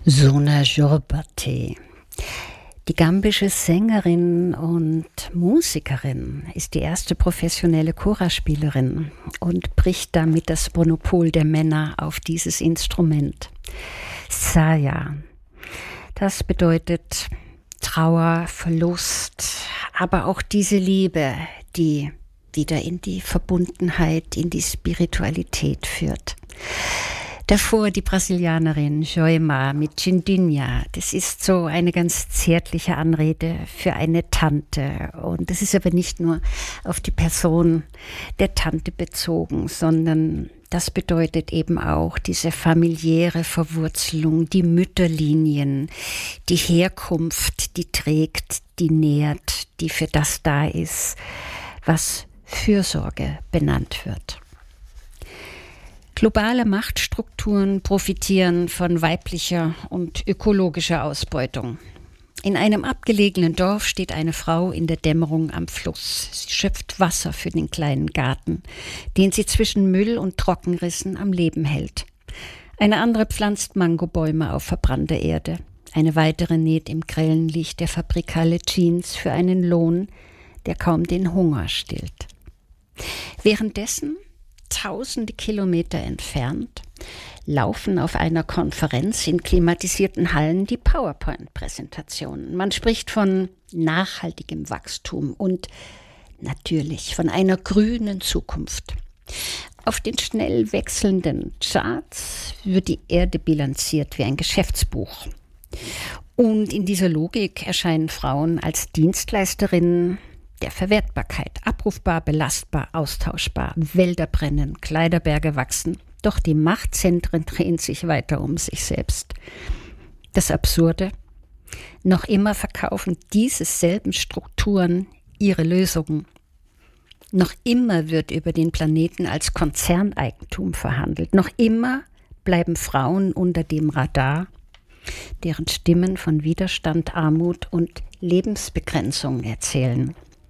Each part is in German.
Sona Jorbate. Die gambische Sängerin und Musikerin ist die erste professionelle Choraspielerin und bricht damit das Monopol der Männer auf dieses Instrument. Saya. Das bedeutet Trauer, Verlust, aber auch diese Liebe, die wieder in die Verbundenheit, in die Spiritualität führt. Davor die Brasilianerin Joelma mit Chindinha. Das ist so eine ganz zärtliche Anrede für eine Tante. Und das ist aber nicht nur auf die Person der Tante bezogen, sondern das bedeutet eben auch diese familiäre Verwurzelung, die Mütterlinien, die Herkunft, die trägt, die nährt, die für das da ist, was Fürsorge benannt wird. Globale Machtstrukturen profitieren von weiblicher und ökologischer Ausbeutung. In einem abgelegenen Dorf steht eine Frau in der Dämmerung am Fluss. Sie schöpft Wasser für den kleinen Garten, den sie zwischen Müll und Trockenrissen am Leben hält. Eine andere pflanzt Mangobäume auf verbrannter Erde. Eine weitere näht im grellen Licht der Fabrikhalle Jeans für einen Lohn, der kaum den Hunger stillt. Währenddessen tausende Kilometer entfernt laufen auf einer Konferenz in klimatisierten Hallen die PowerPoint-Präsentationen. Man spricht von nachhaltigem Wachstum und natürlich von einer grünen Zukunft. Auf den schnell wechselnden Charts wird die Erde bilanziert wie ein Geschäftsbuch. Und in dieser Logik erscheinen Frauen als Dienstleisterinnen der Verwertbarkeit, abrufbar, belastbar, austauschbar, Wälder brennen, Kleiderberge wachsen, doch die Machtzentren drehen sich weiter um sich selbst. Das Absurde: Noch immer verkaufen diese selben Strukturen ihre Lösungen. Noch immer wird über den Planeten als Konzerneigentum verhandelt. Noch immer bleiben Frauen unter dem Radar, deren Stimmen von Widerstand, Armut und Lebensbegrenzung erzählen.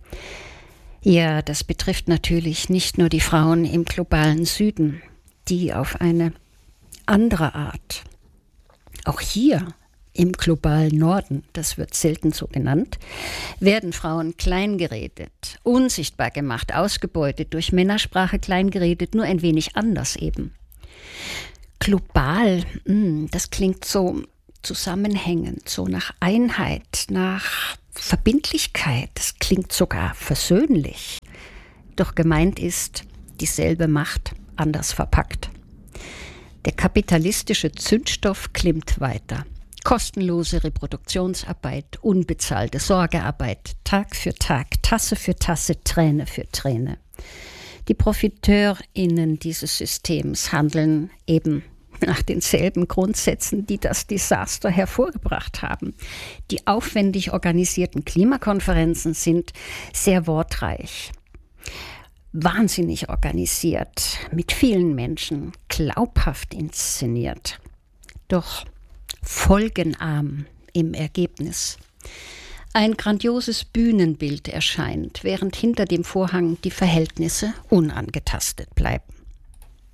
Ja, das betrifft natürlich nicht nur die Frauen im globalen Süden, die auf eine andere Art, auch hier im globalen Norden, das wird selten so genannt, werden Frauen kleingeredet, unsichtbar gemacht, ausgebeutet, durch Männersprache kleingeredet, nur ein wenig anders eben. Global, das klingt so zusammenhängend, so nach Einheit, nach Verbindlichkeit, das klingt sogar versöhnlich. Doch gemeint ist dieselbe Macht, anders verpackt. Der kapitalistische Zündstoff klimmt weiter. Kostenlose Reproduktionsarbeit, unbezahlte Sorgearbeit, Tag für Tag, Tasse für Tasse, Träne für Träne. Die ProfiteurInnen dieses Systems handeln eben nach denselben Grundsätzen, die das Desaster hervorgebracht haben. Die aufwendig organisierten Klimakonferenzen sind sehr wortreich, wahnsinnig organisiert, mit vielen Menschen, glaubhaft inszeniert, doch folgenarm im Ergebnis. Ein grandioses Bühnenbild erscheint, während hinter dem Vorhang die Verhältnisse unangetastet bleiben.